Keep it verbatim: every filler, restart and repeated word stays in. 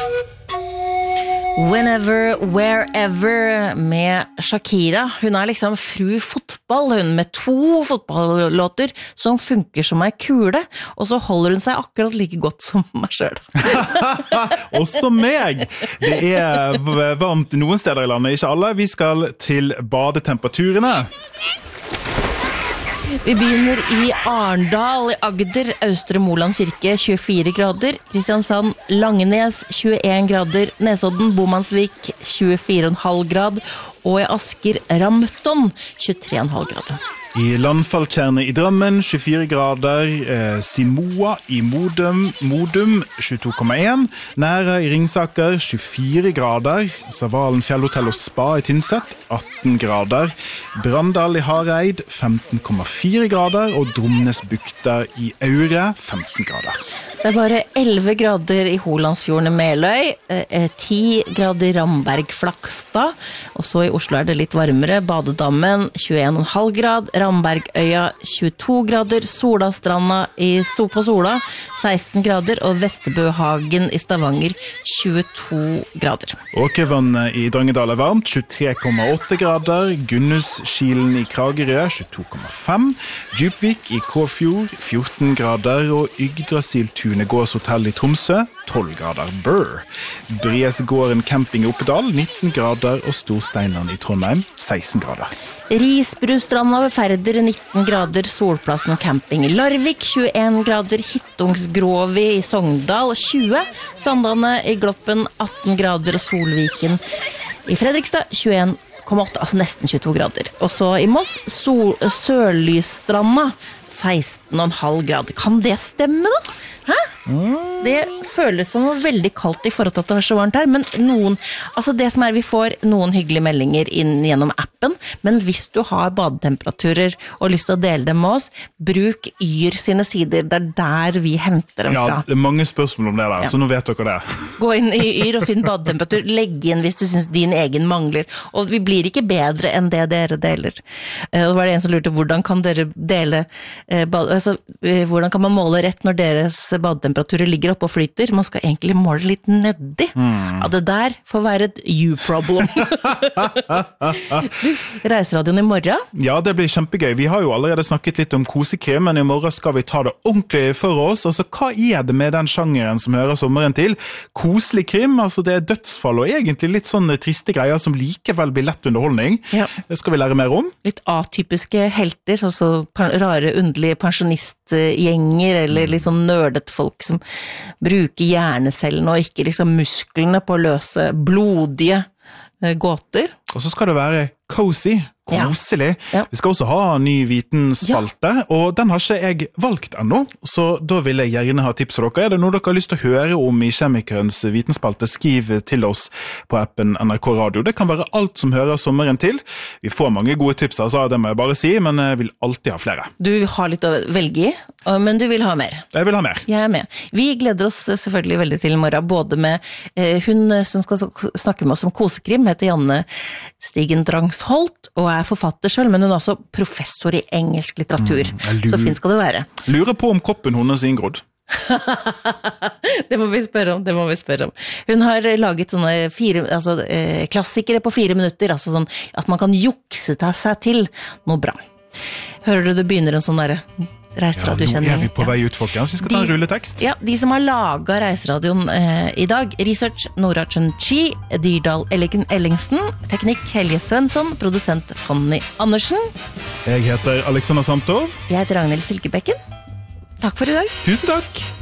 Whenever, Wherever med Shakira. Hun er liksom fru fotball, hun med to fotballåter som funker som en kule, og så holder hun seg akkurat like godt som meg selv. Også meg! Det er varmt noen steder i landet, ikke alle. Vi skal til badetemperaturene. Vi begynner i Arndal, i Agder, Østre Moland kirke, tjuefire grader, Kristiansand, Langenes, tjueen grader, Nesodden, Bomansvik, tjuefire komma fem grad, og i Asker, Ramton, tjuetre komma fem grader. I Landfalltjernet i Drammen, tjuefire grader, eh, Simoa i Modum, Modum tjueto komma en, Næra i Ringsaker, tjuefire grader, Savalen Fjellhotell og Spa i Tynset, atten grader, Brandal i Hareid, femten komma fire grader, og Dromnesbukta i Aure, femten grader. Det er bare elleve grader i Holandsfjorden i Meløy, eh, ti grader i Ramberg Flakstad, og så i Oslo er det litt varmere, Badedammen tjueen komma fem grad, Rambergøya tjueto grader, Solastranda i so på Sola seksten grader, og Vesterbøhagen i Stavanger tjueto grader. Åkervannet i Drangedal er varmt, tjuetre komma åtte grader, Gunnuskilen i Kragerø, tjueto komma fem, Djupvik i Kåfjord, fjorten grader, og Yggdrasil Tunegårdshotell i Tromsø, tolv grader. Brr. Briesgården camping i Oppedal, nitten grader, og Storsteinland i Trondheim, seksten grader. Risbrustranda ved Færder, nitten grader, Solplassen camping i Larvik, tjueen grader, Hittungsgrovi i Sogndal, tjue, Sandane i Gloppen, atten grader, og Solviken i Fredrikstad, tjueen komma åtte, altså nesten tjueto grader. Og så i Moss, Sol, Sørlysstranda, seksten komma fem grader. Kan det stemme da? Hæ? Mm. Det føles som noe veldig kaldt i forhold til at det er så varmt her, men noen, altså det som er, vi får noen hyggelige meldinger inn gjennom appen, men hvis du har badetemperaturer og lyst til å dele dem med oss, bruk Yr sine sider, det er der vi henter dem fra. Ja, det er mange spørsmål om det der, ja. Så nå vet dere det. Gå inn i Yr og finn badetemperatur, legg inn hvis du synes din egen mangler, og vi blir ikke bedre enn det dere deler. Og det var det en som lurte, hvordan kan dere dele, altså, hvordan kan man måle rett når deres badetemperaturer ligger oppe og flyter? Man skal egentlig måle litt nedi. Mm. Ja, det der får være et you-problem. Du, reiseradioen i morgen? Ja, det blir kjempegøy. Vi har jo allerede snakket litt om kosekrim, men i morgen skal vi ta det ordentlig for oss. Altså, hva er det med den sjangeren som hører sommeren til? Koselig krim, altså det er dødsfall, og egentlig litt sånne triste greier som likevel blir lett underholdning. Ja. Det skal vi lære mer om. Litt atypiske helter, altså rare, underlige pensjonistgjenger, eller litt sånn nørdet folk som bruker hjernecellene og ikke liksom musklene på å løse blodige gåter. Og så skal det være cozy, koselig. Ja. Ja. Vi skal også ha en ny vitenspalte, ja. Og den har ikke jeg valgt ennå, så da vil jeg gjerne ha tips for dere. Er det noe dere har lyst til å høre om i Kjemikerens vitenspalte, skriv til oss på appen N R K Radio. Det kan være alt som hører sommeren til. Vi får mange gode tips, altså, det må jeg bare si, men jeg vil alltid ha flere. Du har litt å velge i, men du vil ha mer. Jeg vil ha mer. Jeg er med. Vi gleder oss selvfølgelig veldig til i morgen, både med eh, hun som skal snakke med oss om kosekrim, heter Janne Stigen Drangsholt, og er forfatter selv, men hun er også professor i engelsk litteratur. Mm, så fint skal det være. Lurer på om koppen hennes er inngrodd. Det må vi spørre om, det må vi spørre om. Hun har laget sånne fire, altså, eh, klassikere på fire minutter, altså sånn at man kan jukse seg til noe bra. Hører du det begynner en sånn der reiseradiokjenning? Ja, nå er vi på vei ut, folkens. Vi skal ta en rulletekst. Ja, de som har laget reiseradioen eh, i dag, research Nora Chun-Chi, Dyrdal Ellingsen, teknikk Helge Svensson, produsent Fanny Andersen. Jeg heter Alexander Samtov. Jeg heter Ragnhild Silkebekken. Takk for i dag. Tusen takk.